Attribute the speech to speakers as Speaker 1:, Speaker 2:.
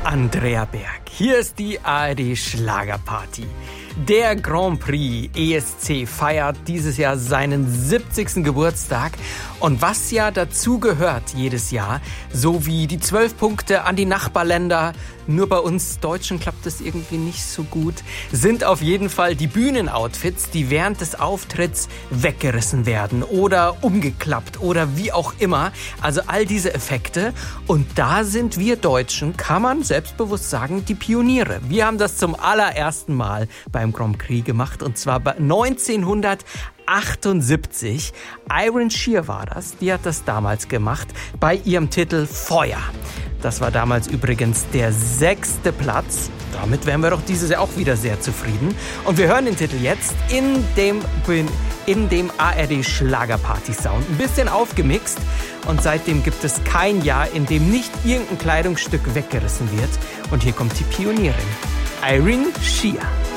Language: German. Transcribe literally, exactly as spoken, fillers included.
Speaker 1: Andrea Berg. Hier ist die A R D Schlagerparty. Der Grand Prix E S C feiert dieses Jahr seinen siebzigsten Geburtstag. Und was ja dazu gehört jedes Jahr, so wie die zwölf Punkte an die Nachbarländer, nur bei uns Deutschen klappt es irgendwie nicht so gut, sind auf jeden Fall die Bühnenoutfits, die während des Auftritts weggerissen werden oder umgeklappt oder wie auch immer. Also all diese Effekte. Und da sind wir Deutschen, kann man selbstbewusst sagen, die Pioniere. Wir haben das zum allerersten Mal beim Grand Prix gemacht, und zwar bei neunzehnhundertachtundsiebzig. Iron Shear war das, die hat das damals gemacht bei ihrem Titel Feuer. Das war damals übrigens der sechste Platz. Damit wären wir doch dieses Jahr auch wieder sehr zufrieden. Und wir hören den Titel jetzt in dem, in dem A R D Schlagerparty-Sound. Ein bisschen aufgemixt. Und seitdem gibt es kein Jahr, in dem nicht irgendein Kleidungsstück weggerissen wird. Und hier kommt die Pionierin, Iron Shear.